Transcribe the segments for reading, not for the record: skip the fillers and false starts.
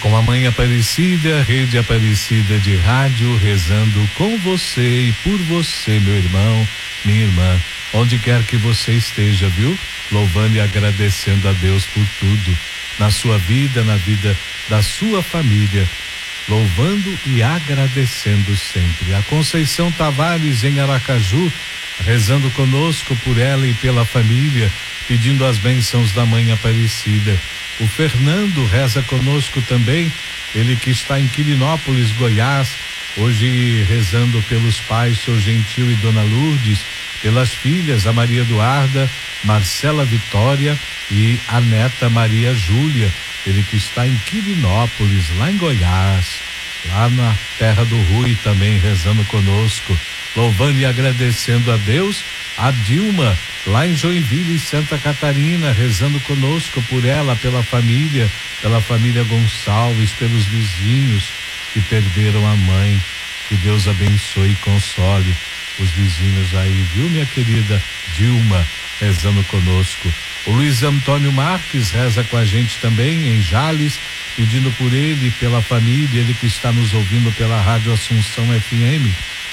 Com a Mãe Aparecida, Rede Aparecida de Rádio, rezando com você e por você, meu irmão, minha irmã, onde quer que você esteja, viu? Louvando e agradecendo a Deus por tudo, na sua vida, na vida da sua família, louvando e agradecendo sempre. A Conceição Tavares, em Aracaju, rezando conosco por ela e pela família, pedindo as bênçãos da Mãe Aparecida. O Fernando reza conosco também, ele que está em Quirinópolis, Goiás, hoje rezando pelos pais, seu Gentil e Dona Lourdes, pelas filhas, a Maria Eduarda, Marcela Vitória e a neta Maria Júlia, ele que está em Quirinópolis, lá em Goiás, lá na terra do Rui também rezando conosco, louvando e agradecendo a Deus. A Dilma, lá em Joinville, Santa Catarina, rezando conosco por ela, pela família Gonçalves, pelos vizinhos que perderam a mãe. Que Deus abençoe e console os vizinhos aí, viu, minha querida Dilma, rezando conosco. O Luiz Antônio Marques reza com a gente também em Jales, pedindo por ele, pela família, ele que está nos ouvindo pela Rádio Assunção FM.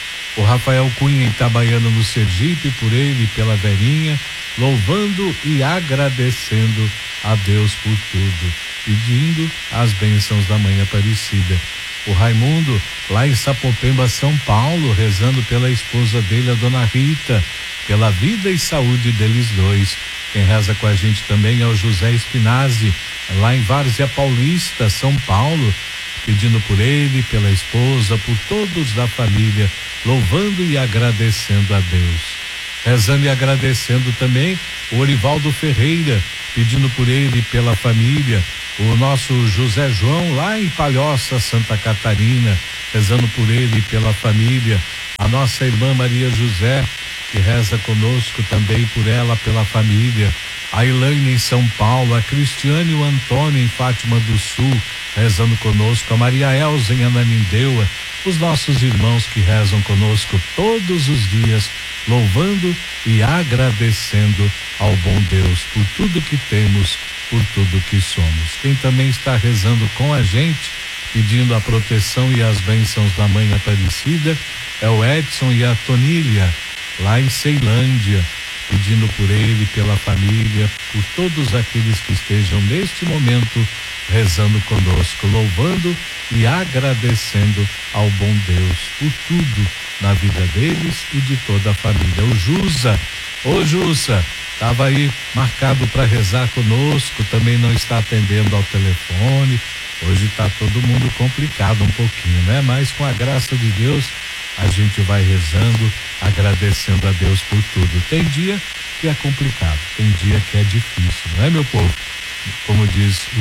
O Rafael Cunha, em Itabaiana, no Sergipe, por ele, pela Verinha, louvando e agradecendo a Deus por tudo, pedindo as bênçãos da Mãe Aparecida. O Raimundo, lá em Sapopemba, São Paulo, rezando pela esposa dele, a Dona Rita, pela vida e saúde deles dois. Quem reza com a gente também é o José Spinazzi, lá em Várzea Paulista, São Paulo, pedindo por ele, pela esposa, por todos da família, louvando e agradecendo a Deus. Rezando e agradecendo também o Orivaldo Ferreira, pedindo por ele, pela família, o nosso José João, lá em Palhoça, Santa Catarina, rezando por ele e pela família, a nossa irmã Maria José, que reza conosco também por ela, pela família, a Elaine em São Paulo, a Cristiane e o Antônio em Fátima do Sul, rezando conosco, a Maria Elza em Ananindeua, os nossos irmãos que rezam conosco todos os dias, louvando e agradecendo ao bom Deus por tudo que temos, por tudo que somos. Quem também está rezando com a gente, pedindo a proteção e as bênçãos da Mãe Aparecida, é o Edson e a Tonília, lá em Ceilândia, pedindo por ele, pela família, por todos aqueles que estejam neste momento rezando conosco, louvando e agradecendo ao bom Deus por tudo na vida deles e de toda a família. O Jusa, ô Jusa, estava aí marcado para rezar conosco, também não está atendendo ao telefone. Hoje está todo mundo complicado um pouquinho, né? Mas com a graça de Deus a gente vai rezando, agradecendo a Deus por tudo. Tem dia que é complicado, tem dia que é difícil, não é, meu povo? Como diz